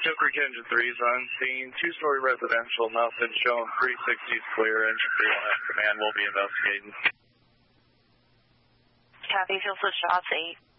Joe Creek Engine 3 is on scene. Two-story residential, nothing shown. 360 is clear. Engine 3 will have command. We'll be investigating. Copy, fuel switch to ops 8.